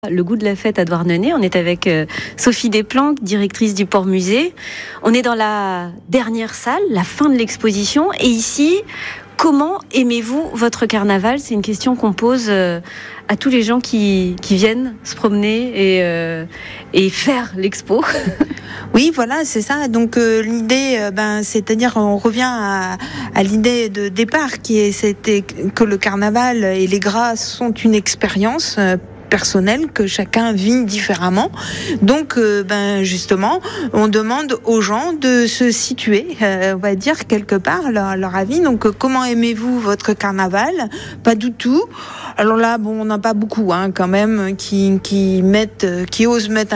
Le goût de la fête à Douarnenez. On est avec Sophie Desplanques, directrice du Port Musée. On est dans la dernière salle, la fin de l'exposition. Et ici, comment aimez-vous votre carnaval ? C'est une question qu'on pose à tous les gens qui viennent se promener et faire l'expo. Oui, voilà, c'est ça. Donc l'idée, c'est-à-dire on revient à l'idée de départ c'était que le carnaval et les gras sont une expérience personnel que chacun vit différemment. Donc, justement, on demande aux gens de se situer, on va dire quelque part leur avis. Donc, comment aimez-vous votre carnaval ? Pas du tout. Alors là, on n'a pas beaucoup, quand même, qui osent mettre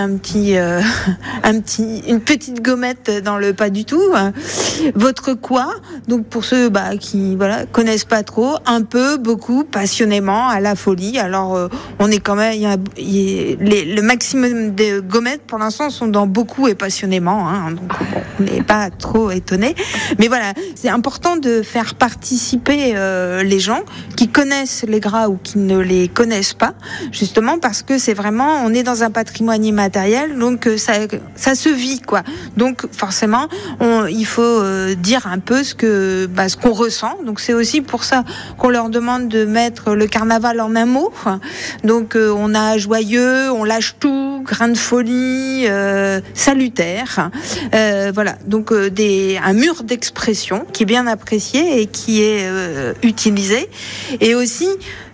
une petite gommette dans le pas du tout. Votre quoi ? Donc pour ceux qui connaissent pas trop, un peu, beaucoup, passionnément, à la folie. Alors on est quand même, le maximum de gommettes pour l'instant sont dans beaucoup et passionnément. Donc on n'est pas trop étonné. Mais voilà, c'est important de faire participer les gens qui connaissent les gras ou qui ne les connaissent pas, justement parce que c'est vraiment, on est dans un patrimoine immatériel, donc ça se vit quoi. Donc forcément, il faut dire un peu ce qu'on ressent. Donc c'est aussi pour ça qu'on leur demande de mettre le carnaval en un mot. Donc on a joyeux, on lâche tout, grain de folie, salutaire. Voilà. Donc un mur d'expression qui est bien apprécié et qui est utilisé. Et aussi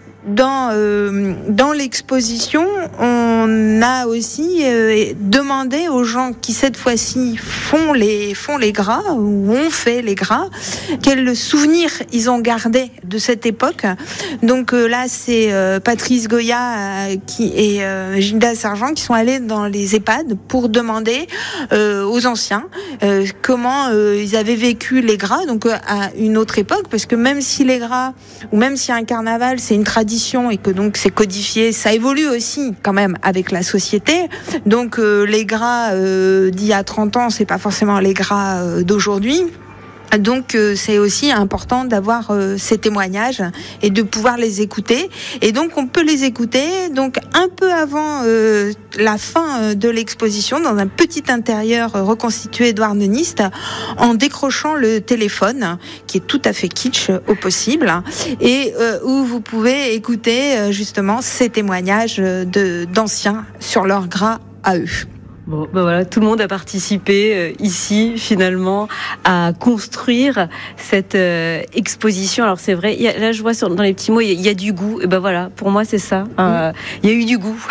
dans l'exposition, on a aussi demandé aux gens qui cette fois-ci font les gras ou ont fait les gras, quels souvenirs ils ont gardé de cette époque. Donc là, c'est Patrice Goya et Gilda Sargent qui sont allés dans les EHPAD pour demander aux anciens comment ils avaient vécu les gras, donc à une autre époque, parce que même si les gras ou même si un carnaval c'est une tradition et que donc c'est codifié, ça évolue aussi quand même avec la société. Donc les gras d'il y a 30 ans, c'est pas forcément les gras d'aujourd'hui. Donc c'est aussi important d'avoir ces témoignages et de pouvoir les écouter. Et donc on peut les écouter donc un peu avant la fin de l'exposition dans un petit intérieur reconstitué douarneniste en décrochant le téléphone qui est tout à fait kitsch au possible et où vous pouvez écouter justement ces témoignages d'anciens sur leur gras à eux. Bon, voilà, tout le monde a participé ici finalement à construire cette exposition. Alors c'est vrai, là je vois dans les petits mots, il y a du goût. Et voilà, pour moi c'est ça. Il y a eu du goût.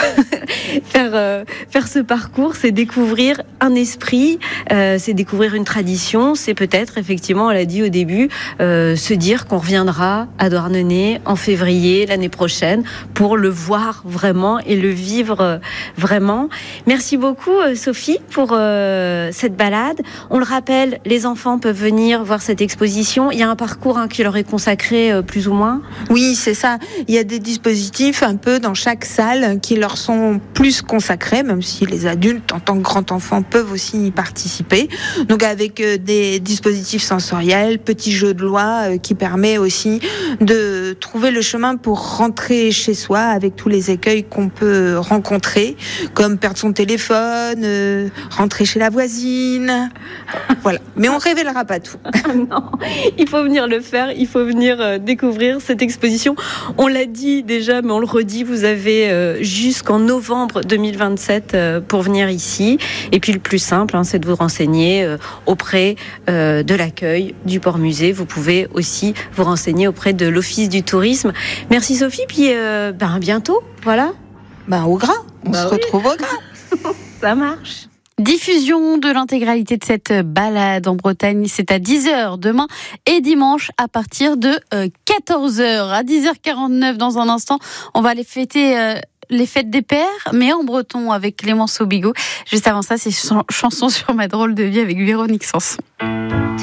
Faire ce parcours, c'est découvrir un esprit, c'est découvrir une tradition, c'est peut-être effectivement, on l'a dit au début, se dire qu'on reviendra à Douarnenez en février l'année prochaine pour le voir vraiment et le vivre vraiment. Merci beaucoup Sophie pour cette balade. On le rappelle, les enfants peuvent venir voir cette exposition. Il y a un parcours qui leur est consacré plus ou moins. Oui, c'est ça. Il y a des dispositifs un peu dans chaque salle qui leur sont plus consacrés, même si les adultes en tant que grands enfants peuvent aussi y participer. Donc avec des dispositifs sensoriels, petits jeux de loi qui permet aussi de trouver le chemin pour rentrer chez soi avec tous les écueils qu'on peut rencontrer, comme perdre son téléphone, rentrer chez la voisine, voilà. Mais on révélera pas tout. Non, il faut venir le faire, il faut venir découvrir cette exposition. On l'a dit déjà, mais on le redit, vous avez jusqu'en novembre 2027 pour venir ici. Et puis le plus simple, c'est de vous renseigner auprès de l'accueil du Port Musée. Vous pouvez aussi vous renseigner auprès de l'Office du tourisme. Merci Sophie, puis à bientôt, voilà. Au gras, on se retrouve au gras. Ça marche. Diffusion de l'intégralité de cette balade en Bretagne, c'est à 10h demain et dimanche à partir de 14h. À 10h49 dans un instant, on va aller fêter les fêtes des pères, mais en breton avec Clémence Aubigot. Juste avant ça, c'est chanson sur ma drôle de vie avec Véronique Sanson.